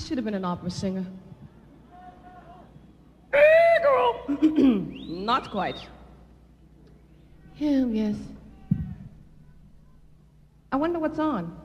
should have been an opera singer. Not quite. Yeah, yes. I wonder what's on.